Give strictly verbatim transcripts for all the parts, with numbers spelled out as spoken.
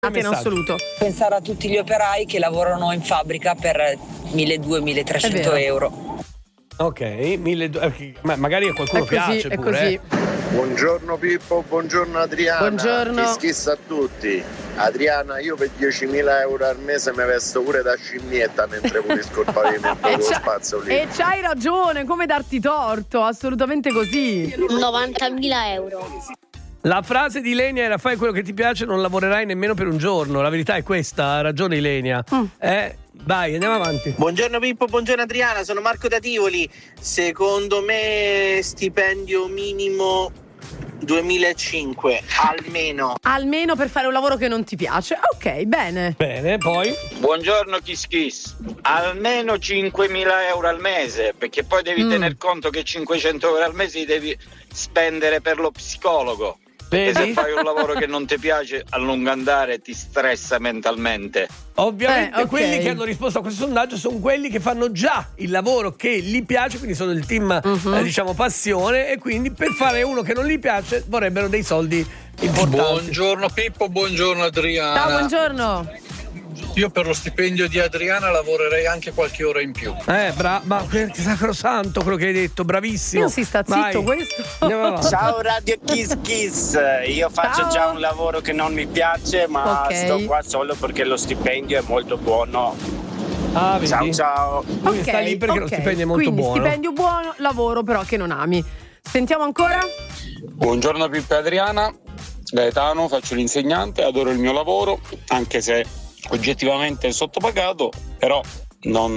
in assoluto. Pensare a tutti gli operai che lavorano in fabbrica per milleduecento milletrecento euro. Ok, milleduecento, ma magari a qualcuno è così, piace è pure. Così. Eh. Buongiorno Pippo, buongiorno Adriana. Buongiorno. Chi schissa a tutti. Adriana, io per diecimila euro al mese mi vesto pure da scimmietta mentre pulisco il pavimento dello spazio lì. E c'hai ragione, come darti torto, assolutamente così. novantamila euro. La frase di Ilenia era: fai quello che ti piace, non lavorerai nemmeno per un giorno. La verità è questa, ha ragione Ilenia. Mm. Eh, dai, andiamo avanti. Buongiorno Pippo, buongiorno Adriana, sono Marco da Tivoli. Secondo me stipendio minimo duemilacinque, almeno. Almeno per fare un lavoro che non ti piace. Ok, bene. Bene, poi. Buongiorno Kiss Kiss. Almeno cinquemila euro al mese, perché poi devi mm. tener conto che cinquecento euro al mese li devi spendere per lo psicologo. Vedi? E se fai un lavoro che non ti piace, a lungo andare ti stressa mentalmente. Ovviamente eh, okay. quelli che hanno risposto a questo sondaggio sono quelli che fanno già il lavoro che gli piace, quindi sono il team uh-huh. eh, diciamo passione, e quindi per fare uno che non gli piace vorrebbero dei soldi importanti. Buongiorno Pippo, buongiorno Adriana. Ciao, buongiorno. Io per lo stipendio di Adriana lavorerei anche qualche ora in più. Eh, bra- ma sacrosanto quello che hai detto, bravissimo. Non si sta zitto. Vai. Questo. Ciao Radio Kiss Kiss. Io faccio Ciao. già un lavoro che non mi piace, ma okay. sto qua solo perché lo stipendio è molto buono. Ah, vedi? Ciao ciao. Lui okay, sta lì perché okay. lo stipendio è molto Quindi, buono. stipendio buono, lavoro però che non ami. Sentiamo ancora? Buongiorno Pippo e Adriana. Gaetano, faccio l'insegnante, adoro il mio lavoro, anche se oggettivamente è sottopagato, però non,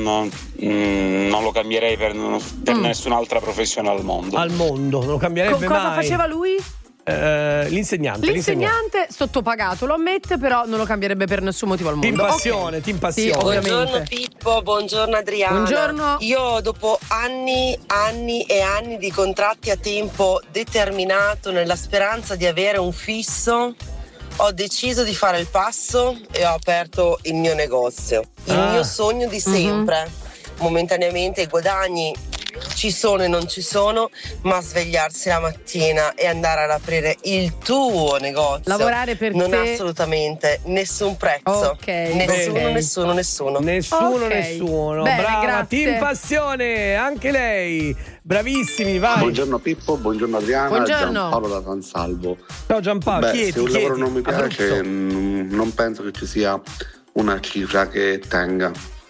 mm, non lo cambierei per, per mm. nessun'altra professione al mondo. Al mondo, non lo cambierebbe Co- cosa mai. faceva lui? Uh, l'insegnante, l'insegnante l'insegnante sottopagato, lo ammette, però non lo cambierebbe per nessun motivo al mondo. Team passione, okay. team passione. Sì, buongiorno Pippo, buongiorno Adriana. Buongiorno. Io dopo anni, anni e anni di contratti a tempo determinato, nella speranza di avere un fisso, ho deciso di fare il passo e ho aperto il mio negozio. Il ah. mio sogno di sempre. Mm-hmm. Momentaneamente i guadagni ci sono e non ci sono, ma svegliarsi la mattina e andare ad aprire il tuo negozio, lavorare per non te, ha assolutamente nessun prezzo. Okay. Nessuno, Bene. nessuno, nessuno. Nessuno, okay. nessuno. Bene, brava, grazie. team passione, anche lei. Bravissimi, vai. Buongiorno Pippo, buongiorno Adriana, buongiorno. Chiampaolo da Tansalvo. Ciao Giampaolo, Beh, chiedi, se un chiedi. lavoro non mi piace, n- non penso che ci sia una cifra che tenga.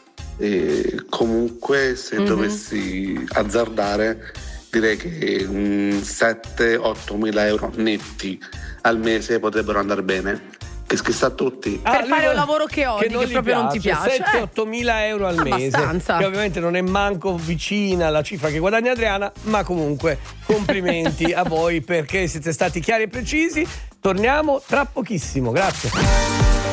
E comunque se mm-hmm. dovessi azzardare, direi che um, sette otto mila euro netti al mese potrebbero andare bene. Che schissa a tutti. Per ah, fare non, un lavoro che odi, che, che proprio non ti piace. sette otto mila euro al abbastanza. mese, che ovviamente non è manco vicina alla cifra che guadagna Adriana, ma comunque complimenti a voi perché siete stati chiari e precisi. Torniamo tra pochissimo, grazie.